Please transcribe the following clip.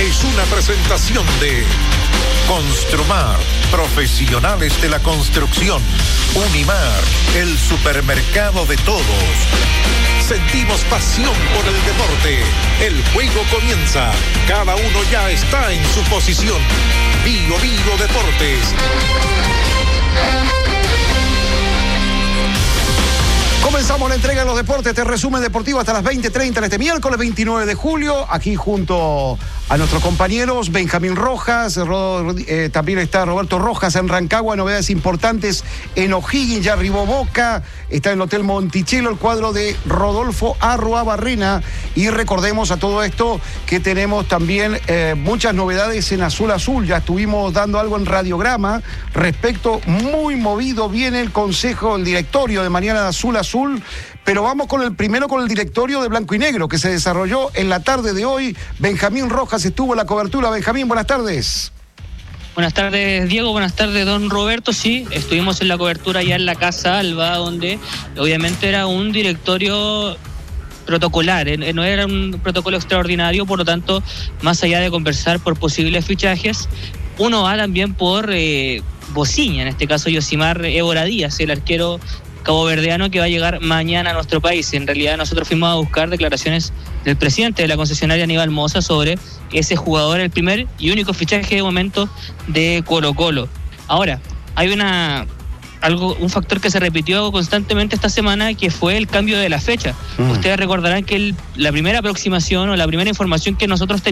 es una presentación de Construmar, profesionales de la construcción. Unimar, el supermercado de todos. Sentimos pasión por el deporte. El juego comienza. Cada uno ya está en su posición. Vigo Deportes. Comenzamos la entrega de los deportes, este resumen deportivo hasta las 20:30 en este miércoles 29 de julio, aquí junto a nuestros compañeros Benjamín Rojas, también está Roberto Rojas en Rancagua, novedades importantes en O'Higgins, ya arribó Boca, está en el Hotel Monticello el cuadro de Rodolfo Arruabarrena, y recordemos a todo esto que tenemos también muchas novedades en Azul, ya estuvimos dando algo en Radiograma respecto, muy movido viene el consejo, el directorio de mañana de Azul, pero vamos con el directorio de Blanco y Negro que se desarrolló en la tarde de hoy. Benjamín Rojas estuvo en la cobertura. Benjamín, buenas tardes. Buenas tardes, Diego. Buenas tardes, don Roberto. Sí, estuvimos en la cobertura ya en la Casa Alba, donde obviamente era un directorio protocolar, no era un protocolo extraordinario, por lo tanto, más allá de conversar por posibles fichajes, uno va también por bociña, en este caso Yosimar Évora Díaz, el arquero caboverdiano que va a llegar mañana a nuestro país. En realidad nosotros fuimos a buscar declaraciones del presidente de la concesionaria Aníbal Mosa sobre ese jugador, el primer y único fichaje de momento de Colo-Colo. Ahora, hay un factor que se repitió constantemente esta semana, que fue el cambio de la fecha. Ustedes recordarán que la primera aproximación o la primera información que nosotros teníamos